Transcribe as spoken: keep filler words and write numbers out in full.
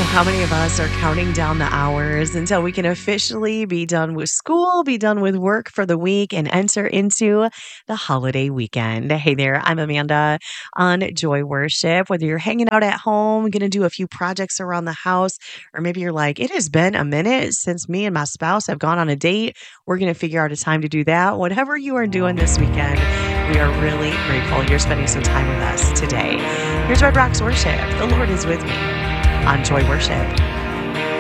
So, how many of us are counting down the hours until we can officially be done with school, be done with work for the week, and enter into the holiday weekend? Hey there, I'm Amanda on Joy Worship. Whether you're hanging out at home, going to do a few projects around the house, or maybe you're like, it has been a minute since me and my spouse have gone on a date, we're going to figure out a time to do that. Whatever you are doing this weekend, we are really grateful you're spending some time with us today. Here's Red Rocks Worship. The Lord is with me on Joy Worship.